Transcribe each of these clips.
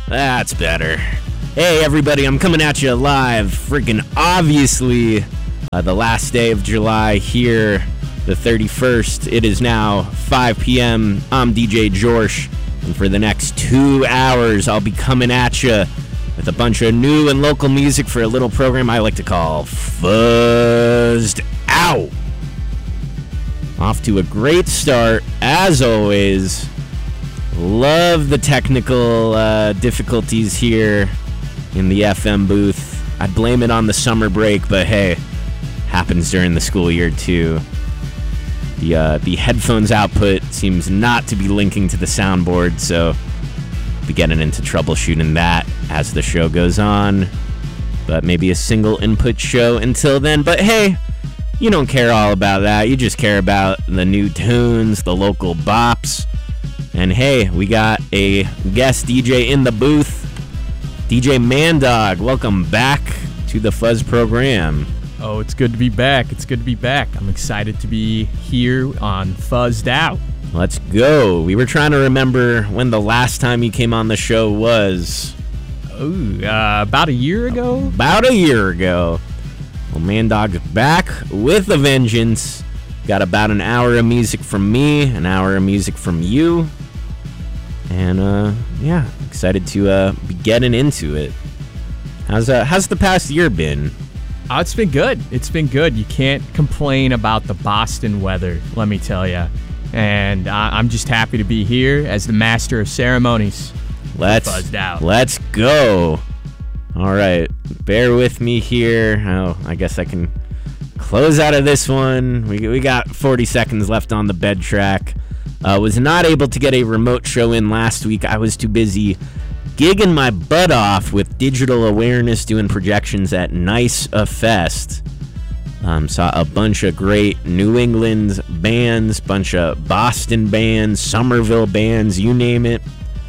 That's better. Hey, everybody, I'm coming at you live. Freaking obviously, the last day of July here, the 31st. It is now 5 p.m. I'm DJ Jorsh, and for the next 2 hours, I'll be coming at you with a bunch of new and local music for a little program I like to call Fuzzed Out. Off to a great start, as always. Love the technical difficulties here in the FM booth. I blame it on the summer break, but hey, happens during the school year too. The headphones output seems not to be linking to the soundboard, so I'll be getting into troubleshooting that as the show goes on. But maybe a single input show until then. But hey, you don't care all about that. You just care about the new tunes, the local bops. And hey, we got a guest DJ in the booth, DJ Mandog. Welcome back to the Fuzz program. Oh, it's good to be back. It's good to be back. I'm excited to be here on Fuzzed Out. Let's go. We were trying to remember when the last time you came on the show was. About a year ago? About a year ago. Well, Mandog's back with a vengeance. Got about an hour of music from me, an hour of music from you. And, yeah, excited to be getting into it. How's the past year been? Oh, it's been good. It's been good. You can't complain about the Boston weather, let me tell you. And I'm just happy to be here as the master of ceremonies. Fuzzed Out. Let's go. All right, bear with me here. Oh, I guess I can close out of this one. We got 40 seconds left on the bed track. Was not able to get a remote show in last week. I was too busy gigging my butt off with Digital Awareness, doing projections at Nice a Fest. Saw a bunch of great New England bands, bunch of Boston bands, Somerville bands, you name it.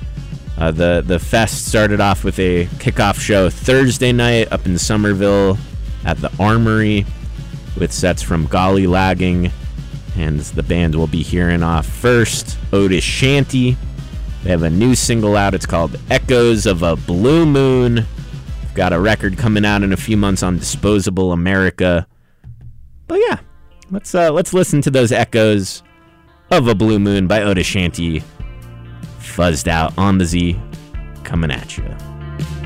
The fest started off with a kickoff show Thursday night up in Somerville at the Armory with sets from Golly Lagging, and the band we'll be hearing off first, Otis Shanty. They have a new single out. It's called Echoes of a Blue Moon. They've got a record coming out in a few months on Disposable America. But yeah, let's listen to those Echoes of a Blue Moon by Otis Shanty. Fuzzed Out on the Z, coming at you.